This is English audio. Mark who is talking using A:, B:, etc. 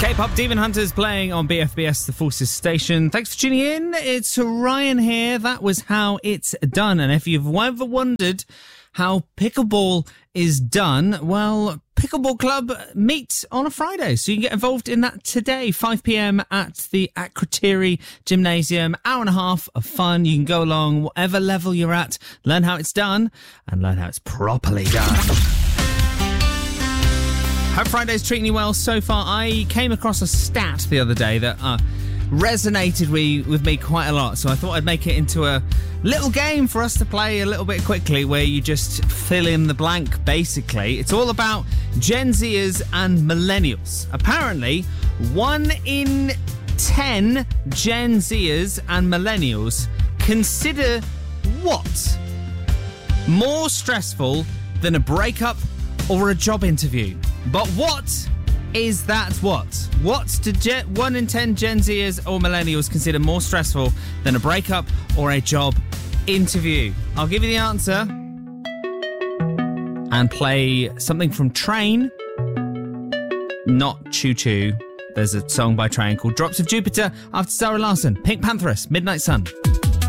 A: K-pop Demon Hunters playing on BFBS, the Forces station. Thanks for tuning in. It's Ryan here. That was how it's done. And if you've ever wondered how pickleball is done, well, Pickleball Club meet on a Friday, so you can get involved in that today, 5 p.m. at the Akrotiri Gymnasium. Hour and a half of fun. You can go along whatever level you're at, learn how it's done, and learn how it's properly done. Hope Friday's treating you well so far. I came across a stat the other day that resonated with me quite a lot, so I thought I'd make it into a little game for us to play a little bit quickly, where you just fill in the blank, basically. It's all about Gen Zers and millennials. Apparently, 1 in 10 Gen Zers and millennials consider what more stressful than a breakup or a job interview. But what is that? What do 1 in 10 Gen Zers or millennials consider more stressful than a breakup or a job interview? I'll give you the answer and play something from Train, not Choo Choo. There's a song by Train called Drops of Jupiter after Zara Larsson. Pink Pantheress, Midnight Sun.